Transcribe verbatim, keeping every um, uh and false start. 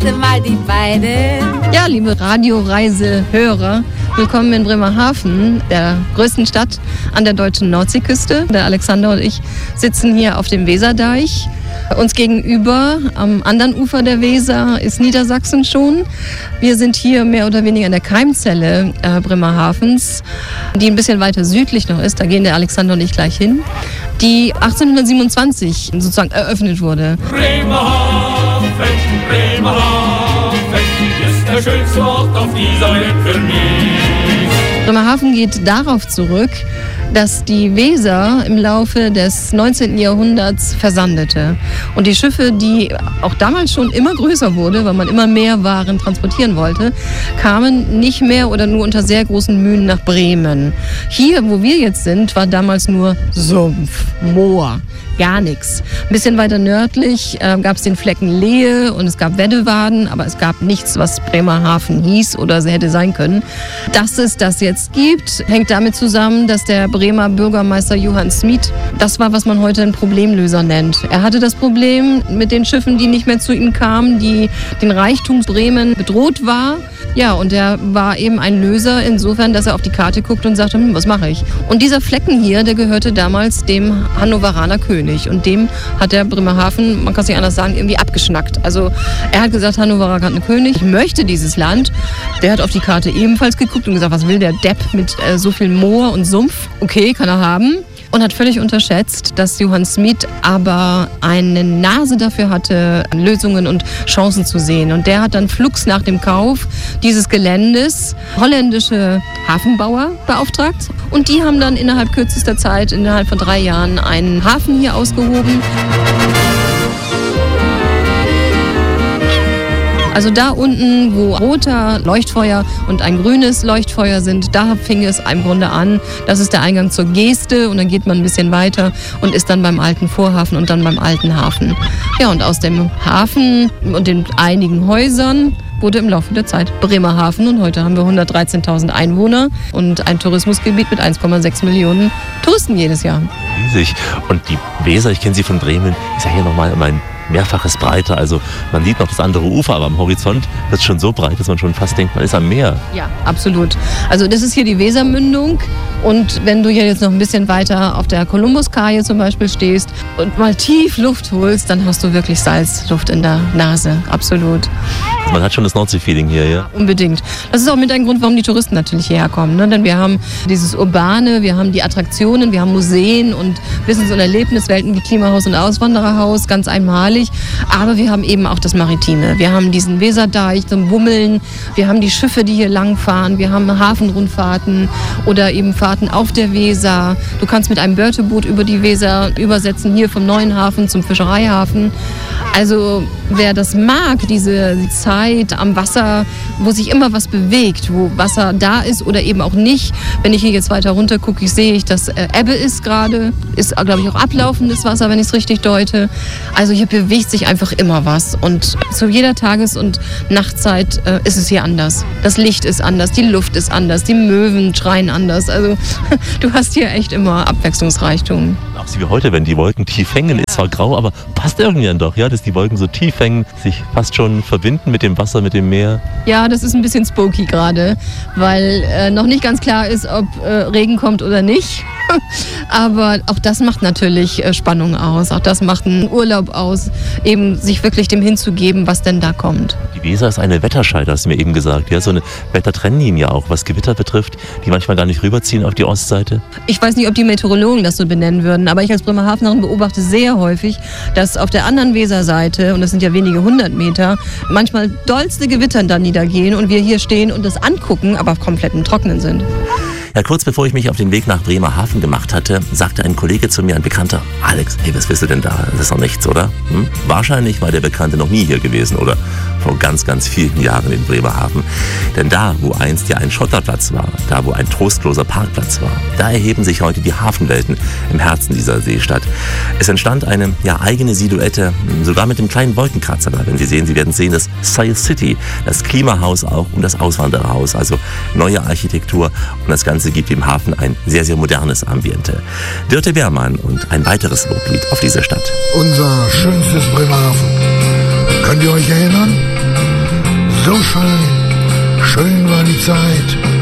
grüße mal die beiden. Ja, liebe Radioreisehörer, willkommen in Bremerhaven, der größten Stadt an der deutschen Nordseeküste. Der Alexander und ich sitzen hier auf dem Weserdeich. Uns gegenüber, am anderen Ufer der Weser, ist Niedersachsen schon. Wir sind hier mehr oder weniger in der Keimzelle äh, Bremerhavens, die ein bisschen weiter südlich noch ist. Da gehen der Alexander und ich gleich hin. Die achtzehnhundertsiebenundzwanzig sozusagen eröffnet wurde. Bremerhaven, Bremerhaven ist der schönste Ort auf dieser Welt für mich. Bremerhaven geht darauf zurück, dass die Weser im Laufe des neunzehnten Jahrhunderts versandete. Und die Schiffe, die auch damals schon immer größer wurde, weil man immer mehr Waren transportieren wollte, kamen nicht mehr oder nur unter sehr großen Mühen nach Bremen. Hier, wo wir jetzt sind, war damals nur Sumpf, Moor. Gar nichts. Ein bisschen weiter nördlich äh, gab es den Flecken Lehe und es gab Weddewaden, aber es gab nichts, was Bremerhaven hieß oder so hätte sein können. Dass es das jetzt gibt, hängt damit zusammen, dass der Bremer Bürgermeister Johann Smidt, das war, was man heute einen Problemlöser nennt. Er hatte das Problem mit den Schiffen, die nicht mehr zu ihm kamen, die den Reichtum Bremen bedroht war. Ja, und er war eben ein Löser insofern, dass er auf die Karte guckt und sagte, hm, was mache ich? Und dieser Flecken hier, der gehörte damals dem Hannoveraner König. Und dem hat der Bremerhaven, man kann es nicht anders sagen, irgendwie abgeschnackt. Also er hat gesagt, Hannover hat einen König, ich möchte dieses Land. Der hat auf die Karte ebenfalls geguckt und gesagt, was will der Depp mit äh, so viel Moor und Sumpf? Okay, kann er haben. Und hat völlig unterschätzt, dass Johann Smidt aber eine Nase dafür hatte, Lösungen und Chancen zu sehen. Und der hat dann flugs nach dem Kauf dieses Geländes holländische Hafenbauer beauftragt. Und die haben dann innerhalb kürzester Zeit, innerhalb von drei Jahren, einen Hafen hier ausgehoben. Also da unten, wo roter Leuchtfeuer und ein grünes Leuchtfeuer sind, da fing es im Grunde an. Das ist der Eingang zur Geste und dann geht man ein bisschen weiter und ist dann beim alten Vorhafen und dann beim alten Hafen. Ja, und aus dem Hafen und den einigen Häusern wurde im Laufe der Zeit Bremerhaven und heute haben wir hundertdreizehntausend Einwohner und ein Tourismusgebiet mit eins Komma sechs Millionen Touristen jedes Jahr. Riesig. Und die Weser, ich kenne sie von Bremen, ist ja hier nochmal um ein Mehrfaches breiter. Also man sieht noch das andere Ufer, aber am Horizont wird es schon so breit, dass man schon fast denkt, man ist am Meer. Ja, absolut. Also das ist hier die Wesermündung. Und wenn du hier jetzt noch ein bisschen weiter auf der Kolumbuskaje zum Beispiel stehst und mal tief Luft holst, dann hast du wirklich Salzluft in der Nase. Absolut. Also man hat schon das Nordsee-Feeling hier, ja? Unbedingt. Das ist auch mit ein Grund, warum die Touristen natürlich hierher kommen. Ne? Denn wir haben dieses Urbane, wir haben die Attraktionen, wir haben Museen und Wissens- und Erlebniswelten wie Klimahaus und Auswandererhaus, ganz einmalig. Aber wir haben eben auch das Maritime. Wir haben diesen Weserdeich zum Bummeln, wir haben die Schiffe, die hier langfahren, wir haben Hafenrundfahrten oder eben Fahrten auf der Weser. Du kannst mit einem Börteboot über die Weser übersetzen, hier vom neuen Hafen zum Fischereihafen. Also wer das mag, diese Zeit am Wasser, wo sich immer was bewegt, wo Wasser da ist oder eben auch nicht. Wenn ich hier jetzt weiter runter gucke, ich sehe, dass äh, Ebbe ist gerade, ist glaube ich auch ablaufendes Wasser, wenn ich es richtig deute. Also hier bewegt sich einfach immer was und zu jeder Tages- und Nachtzeit äh, ist es hier anders. Das Licht ist anders, die Luft ist anders, die Möwen schreien anders. Also du hast hier echt immer Abwechslungsreichtum. Auch so wie heute, wenn die Wolken tief hängen, ist zwar grau, aber passt irgendwie dann doch, ja, dass die Wolken so tief hängen, sich fast schon verbinden mit dem Wasser, mit dem Meer. Ja, das ist ein bisschen spooky gerade, weil äh, noch nicht ganz klar ist, ob äh, Regen kommt oder nicht. Aber auch das macht natürlich äh, Spannung aus. Auch das macht einen Urlaub aus, eben sich wirklich dem hinzugeben, was denn da kommt. Die Weser ist eine Wetterscheide, hast du mir eben gesagt. Ja, so eine Wettertrennlinie auch, was Gewitter betrifft, die manchmal gar nicht rüberziehen auf die Ostseite. Ich weiß nicht, ob die Meteorologen das so benennen würden, aber ich als Bremerhavenerin beobachte sehr häufig, dass auf der anderen Weserseite, und das sind ja wenige hundert Meter, manchmal dollste Gewitter da niedergehen und wir hier stehen und das angucken, aber komplett im Trockenen sind. Ja, kurz bevor ich mich auf den Weg nach Bremerhaven gemacht hatte, sagte ein Kollege zu mir, ein Bekannter: Alex, hey, was willst du denn da? Das ist doch nichts, oder? Hm? Wahrscheinlich war der Bekannte noch nie hier gewesen oder vor ganz, ganz vielen Jahren in Bremerhaven. Denn da, wo einst ja ein Schotterplatz war, da, wo ein trostloser Parkplatz war, da erheben sich heute die Hafenwelten im Herzen dieser Seestadt. Es entstand eine ja, eigene Silhouette, sogar mit dem kleinen Wolkenkratzer da. Wenn Sie sehen, Sie werden sehen, das Sail City, das Klimahaus auch und das Auswandererhaus, also neue Architektur, und das Ganze gibt dem Hafen ein sehr, sehr modernes Ambiente. Dörte Wehrmann und ein weiteres Loblied auf diese Stadt. Unser schönstes Bremerhaven. Könnt ihr euch erinnern? so schön, schön war die Zeit.